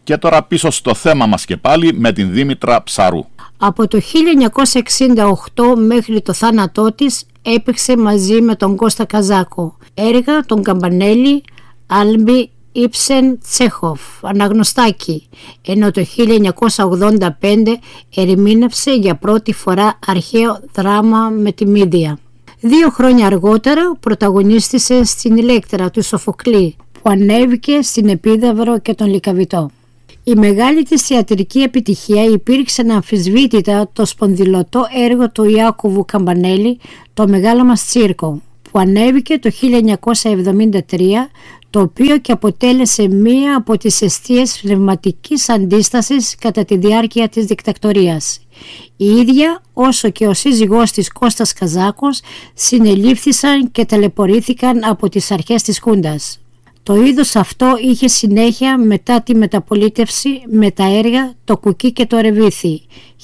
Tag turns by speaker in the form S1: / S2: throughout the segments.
S1: Και τώρα πίσω στο θέμα μας και πάλι με την Δήμητρα Ψαρού.
S2: Από το 1968 μέχρι το θάνατό της έπαιξε μαζί με τον Κώστα Καζάκο έργα των Καμπανέλη, Άλμπη, Ήψεν, Τσέχοφ, Αναγνωστάκη, ενώ το 1985 ερμήνευσε για πρώτη φορά αρχαίο δράμα με τη Μύδια. 2 χρόνια αργότερα πρωταγωνίστησε στην Ηλέκτρα του Σοφοκλή, που ανέβηκε στην Επίδαυρο και τον Λυκαβητό. Η μεγάλη της θεατρική επιτυχία υπήρξε αναμφισβήτητα το σπονδυλωτό έργο του Ιάκωβου Καμπανέλη, «Το Μεγάλο μας Τσίρκο», που ανέβηκε το 1973, το οποίο και αποτέλεσε μία από τις αιστείες πνευματικής αντίστασης κατά τη διάρκεια της δικτατορίας. Η ίδια, όσο και ο σύζυγός της Κώστας Καζάκος, συνελήφθησαν και ταλαιπωρήθηκαν από τις αρχές της Χούντας. Το είδος αυτό είχε συνέχεια μετά τη μεταπολίτευση με τα έργα «Το Κουκί και το Ρεβίθι»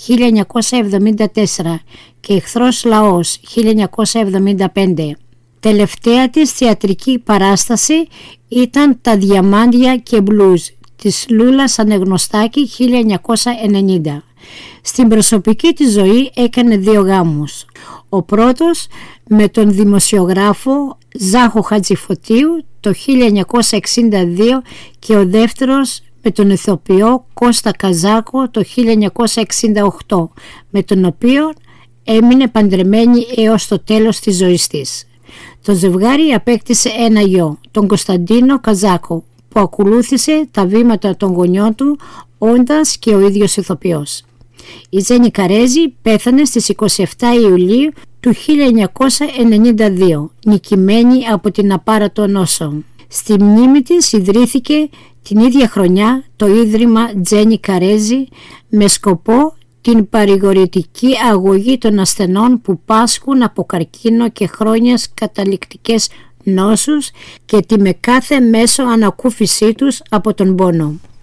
S2: 1974 και «Εχθρός λαός» 1975. Τελευταία της θεατρική παράσταση ήταν «Τα Διαμάντια και Μπλουζ» της Λούλας Αναγνωστάκη 1990. Στην προσωπική της ζωή έκανε 2 γάμους. Ο πρώτος με τον δημοσιογράφο Ζάχο Χατζηφωτίου το 1962 και ο δεύτερος με τον ηθοποιό Κώστα Καζάκο το 1968, με τον οποίο έμεινε παντρεμένη έως το τέλος της ζωής της. Το ζευγάρι απέκτησε 1 γιο, τον Κωνσταντίνο Καζάκο, που ακολούθησε τα βήματα των γονιών του, όντας και ο ίδιος ηθοποιός. Η Τζέννη Καρέζη πέθανε στις 27 Ιουλίου του 1992, νικημένη από την απάρατο νόσο. Στη μνήμη της ιδρύθηκε την ίδια χρονιά το Ίδρυμα Τζέννη Καρέζη με σκοπό την παρηγορητική αγωγή των ασθενών που πάσχουν από καρκίνο και χρόνιες καταληκτικές νόσους και τη με κάθε μέσο ανακούφισή τους από τον πόνο.